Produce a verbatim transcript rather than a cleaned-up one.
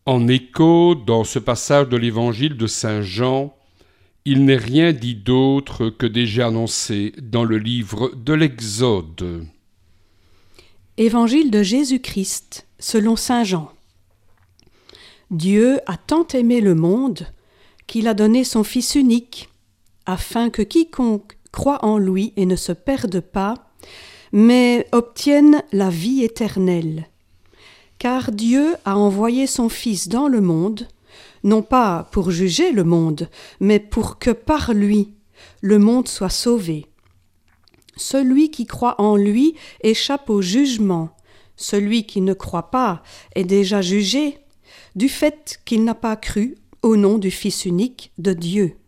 En écho, dans ce passage de l'évangile de saint Jean, il n'est rien dit d'autre que déjà annoncé dans le livre de l'Exode. Évangile de Jésus-Christ, selon saint Jean. Dieu a tant aimé le monde qu'il a donné son Fils unique, afin que quiconque croit en lui et ne se perde pas, mais obtienne la vie éternelle. Car Dieu a envoyé son Fils dans le monde, non pas pour juger le monde, mais pour que par lui, le monde soit sauvé. Celui qui croit en lui échappe au jugement. Celui qui ne croit pas est déjà jugé, du fait qu'il n'a pas cru au nom du Fils unique de Dieu.